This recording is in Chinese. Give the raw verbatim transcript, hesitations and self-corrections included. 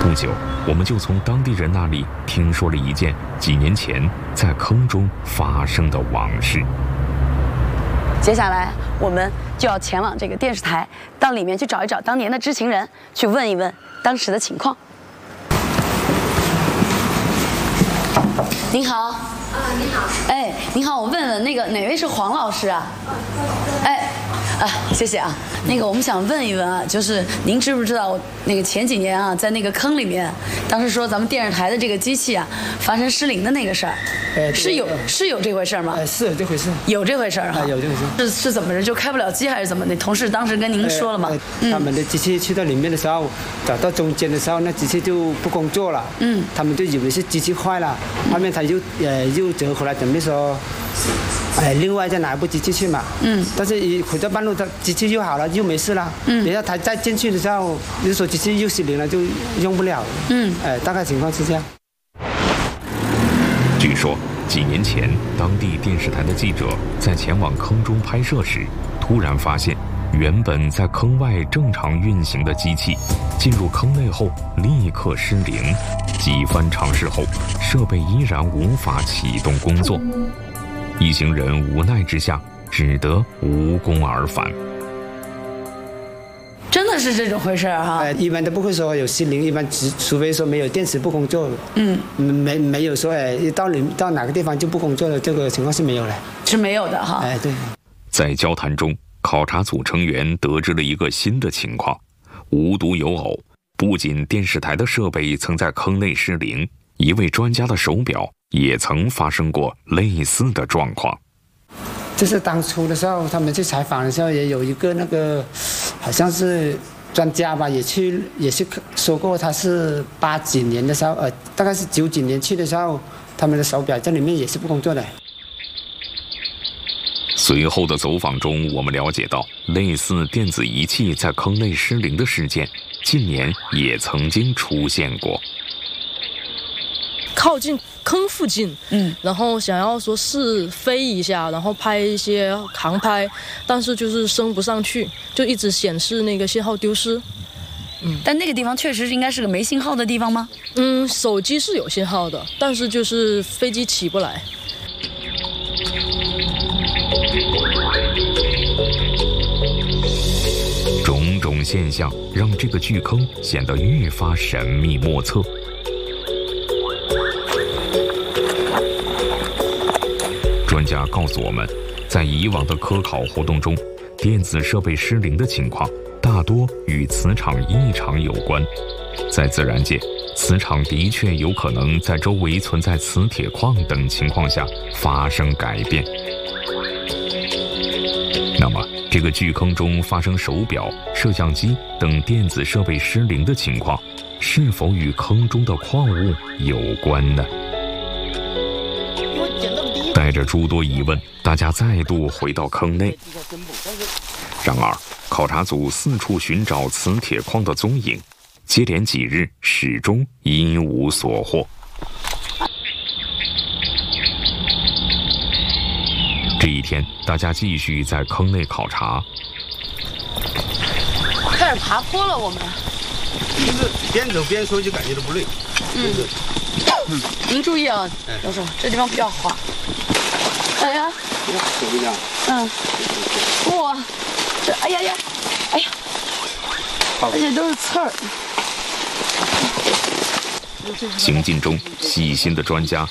不久，我们就从当地人那里听说了一件几年前在坑中发生的往事。 接下来，我们就要前往这个电视台，到里面去找一找当年的知情人，去问一问当时的情况。您好。 啊，你好。 哎，您好，我问问那个哪位是黄老师啊？哎，啊，谢谢啊。那个我们想问一问啊，就是您知不知道那个前几年啊，在那个坑里面，当时说咱们电视台的这个机器啊发生失灵的那个事儿， 呃， 是有是有这回事吗？ 呃，是有这回事。 有这回事哈、 啊，有这回事。 是是怎么着？就开不了机还是怎么的？同事当时跟您说了吗？ 呃嗯、 他们的机器去到里面的时候，找到中间的时候，那机器就不工作了。嗯。他们就以为是机器坏了，后面他又呃又折回来，准备说，哎，另外再拿一部机器去嘛。嗯。但是一回到半路，他机器又好了，又没事了。嗯。然后他再进去的时候，又说机器又失灵了，就用不了了。嗯。哎，大概情况是这样。 据说几年前，当地电视台的记者在前往坑中拍摄时，突然发现，原本在坑外正常运行的机器，进入坑内后立刻失灵。几番尝试后，设备依然无法启动工作。一行人无奈之下，只得无功而返。 真的是这种回事哈、 呃，一般都不会说有失灵，一般只除非说没有电池不工作，嗯，没没有说哎，到你到哪个地方就不工作了，这个情况是没有的， 是没有的哈。 哎，对。 在交谈中，考察组成员得知了一个新的情况，无独有偶，不仅电视台的设备曾在坑内失灵，一位专家的手表也曾发生过类似的状况。 就是当初的时候，他们去采访的时候，也有一个那个，好像是专家吧，也去也是说过，他是八几年的时候，呃，大概是九几年去的时候，他们的手表在里面也是不工作的。 随后的走访中，我们了解到，类似电子仪器在坑内失灵的事件，近年也曾经出现过。 靠近坑附近，嗯，然后想要说试飞一下，然后拍一些航拍，但是就是升不上去，就一直显示那个信号丢失。 嗯，但那个地方确实应该是个没信号的地方吗？ 嗯，手机是有信号的，但是就是飞机起不来。 种种现象让这个巨坑显得越发神秘莫测。专家告诉我们，在以往的科考活动中，电子设备失灵的情况大多与磁场异常有关。在自然界，磁场的确有可能在周围存在磁铁矿等情况下发生改变。那么，这个巨坑中发生手表、摄像机等电子设备失灵的情况，是否与坑中的矿物有关呢？带着诸多疑问，大家再度回到坑内。然而，考察组四处寻找磁铁矿的踪影，接连几日始终一无所获。这一天，大家继续在坑内考察。 开始爬坡了，我们。 就是边走边说，就感觉都不累。 嗯。嗯您注意啊，教授，这地方比较滑。哎呀。 手不一样。 嗯。哇，这哎呀呀，哎呀，而且都是刺儿。 行进中，细心的专家